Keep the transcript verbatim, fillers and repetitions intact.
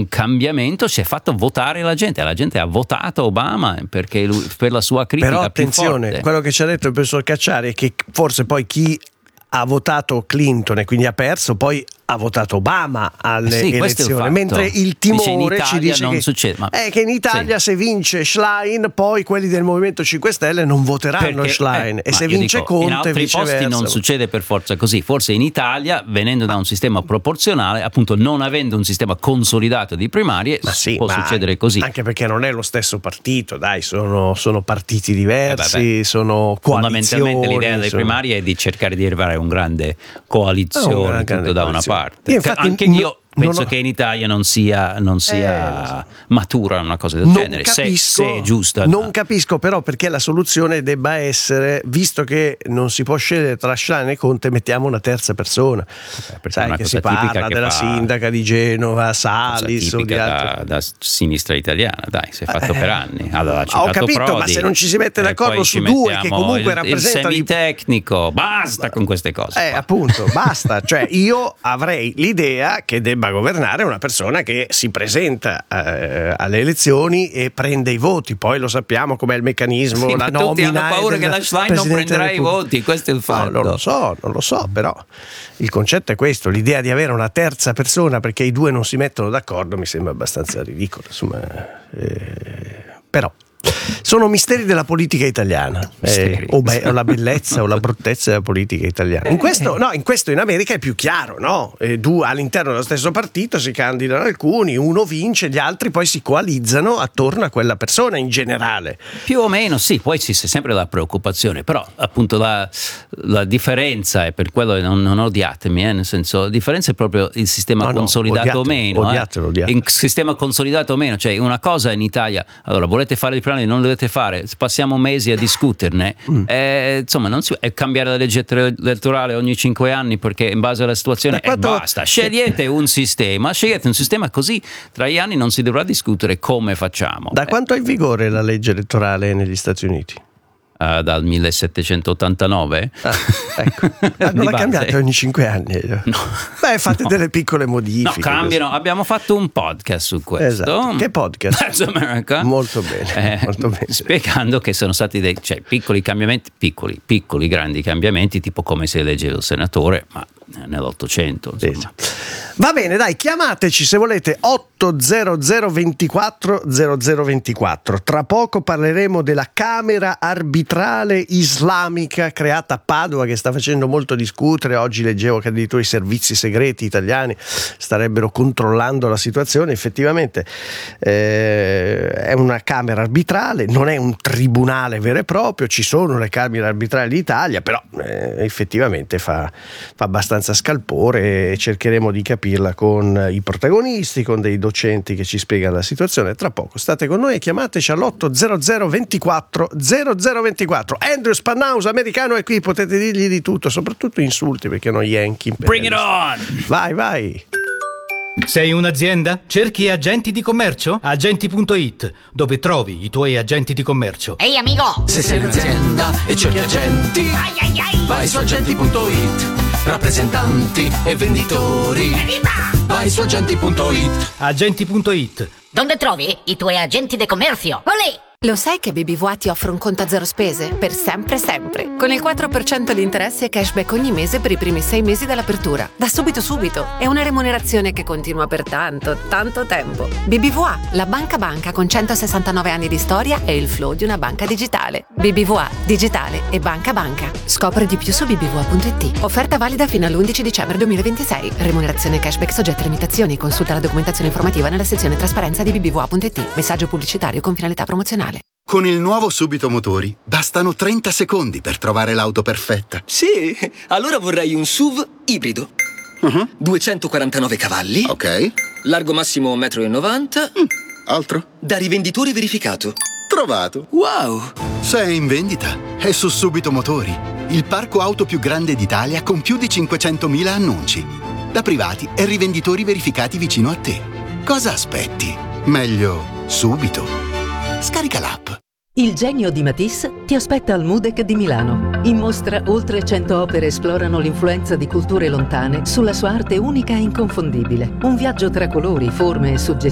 un cambiamento, si è fatto votare la gente, la gente ha votato Obama perché lui, per la sua critica. Però attenzione, più forte. Quello che ci ha detto il professor Cacciari è che forse poi chi ha votato Clinton e quindi ha perso, poi ha votato Obama alle sì, elezioni, il mentre il timore dice ci dice non che, succede, ma... è che in Italia sì. se vince Schlein poi quelli del Movimento cinque Stelle non voteranno Perché, Schlein eh, e se io vince dico, Conte in altri viceversa. posti non succede per forza così, forse in Italia, venendo da un sistema proporzionale, appunto non avendo un sistema consolidato di primarie, ma sì, può ma succedere così, anche perché non è lo stesso partito, dai, sono, sono partiti diversi, eh sono coalizioni. Fondamentalmente l'idea delle sono... primarie è di cercare di arrivare a un grande coalizione, oh, una tutto grande da coalizione. una parte. Io infatti anche io penso ho... che in Italia non sia, non sia eh, so. matura una cosa del non genere, capisco, se, se è giusta. Non capisco però perché la soluzione debba essere, visto che non si può scegliere tra Schlein e Conte, mettiamo una terza persona. Eh, sai che si parla che della fa, sindaca di Genova, Salis o di da, da sinistra italiana, dai, si è fatto eh, per anni. Allora, ho capito, Prodi, ma se non ci si mette d'accordo su due che comunque il, rappresentano il semitecnico, basta con queste cose. Eh, qua. appunto, basta. Cioè, io avrei l'idea che debba governare una persona che si presenta eh, alle elezioni e prende i voti, poi lo sappiamo com'è il meccanismo, sì, la ma tutti nomina. hanno paura che la Schlein non prenderà i voti, questo è il fatto. No, non lo so, non lo so, però il concetto è questo, l'idea di avere una terza persona perché i due non si mettono d'accordo mi sembra abbastanza ridicolo, insomma, eh, però sono misteri della politica italiana, eh, o, be- o la bellezza o la bruttezza della politica italiana. In questo, no, in questo in America è più chiaro, no? Eh, due all'interno dello stesso partito si candidano alcuni, uno vince, gli altri poi si coalizzano attorno a quella persona in generale. Più o meno sì, poi c'è sempre la preoccupazione, però appunto la, la differenza è per quello, non, non odiatemi, eh, nel senso, la differenza è proprio il sistema no, consolidato no, o meno. odiatelo, eh. odiatelo. Il sistema consolidato o meno, cioè una cosa in Italia, allora volete fare il piano, non lo dovete fare, passiamo mesi a discuterne, mm. eh, insomma non si è cambiare la legge elettorale ogni cinque anni perché in base alla situazione e eh, basta, scegliete un sistema, scegliete un sistema così tra gli anni non si dovrà discutere come facciamo. Da eh. quanto è in vigore la legge elettorale negli Stati Uniti? Uh, dal millesettecentottantanove ah, ecco. ah, non la cambiate ogni cinque anni? No. Beh, fate no. delle piccole modifiche. No, cambiano. Così. Abbiamo fatto un podcast su questo. Esatto. Che podcast? That's America. Molto bene, eh, molto bene. Spiegando che sono stati dei cioè, piccoli cambiamenti, piccoli, piccoli, grandi cambiamenti, tipo come si eleggeva il senatore, ma nell'Ottocento. Esatto. Va bene, dai, chiamateci se volete otto zero zero ventiquattro zero zero ventiquattro. Tra poco parleremo della Camera Arbitrale Islamica creata a Padova che sta facendo molto discutere. Oggi leggevo che addirittura i servizi segreti italiani starebbero controllando la situazione. Effettivamente eh, è una Camera arbitrale, non è un tribunale vero e proprio, ci sono le Camere arbitrali d'Italia, però eh, effettivamente fa, fa abbastanza scalpore e cercheremo di capirla con i protagonisti, con dei docenti che ci spiegano la situazione. Tra poco state con noi e chiamateci all'otto zero zero ventiquattro zero zero ventiquattro. Andrew Spannaus, americano, è qui, potete dirgli di tutto, soprattutto insulti perché non Yankee. Bring it on! Vai, vai! Sei un'azienda? Cerchi agenti di commercio? Agenti punto it, dove trovi i tuoi agenti di commercio. Ehi amico! Se sei un'azienda e cerchi agenti, ai ai ai. vai su agenti punto it, rappresentanti e venditori. Evviva! Vai su agenti punto it. Agenti punto it. Dove trovi i tuoi agenti di commercio? Olè! Lo sai che B B V A ti offre un conto a zero spese? Per sempre sempre. Con il quattro per cento di interessi e cashback ogni mese per i primi sei mesi dall'apertura. Da subito subito. È una remunerazione che continua per tanto, tanto tempo. B B V A, la banca banca con centosessantanove anni di storia e il flow di una banca digitale. B B V A, digitale e banca banca. Scopri di più su b b v a punto it. Offerta valida fino all'undici dicembre duemilaventisei. Remunerazione cashback soggetta a limitazioni. Consulta la documentazione informativa nella sezione trasparenza di b b v a punto it. Messaggio pubblicitario con finalità promozionale. Con il nuovo Subito Motori bastano trenta secondi per trovare l'auto perfetta. Sì, allora vorrei un S U V ibrido. Uh-huh. duecentoquarantanove cavalli. Ok. Largo massimo un metro e novanta. Mm. Altro? Da rivenditore verificato. Trovato. Wow! Se è in vendita, è su Subito Motori, il parco auto più grande d'Italia con più di cinquecentomila annunci. Da privati e rivenditori verificati vicino a te. Cosa aspetti? Meglio subito. Scarica l'app. Il genio di Matisse ti aspetta al MUDEC di Milano. In mostra oltre cento opere esplorano l'influenza di culture lontane sulla sua arte unica e inconfondibile. Un viaggio tra colori, forme e suggestioni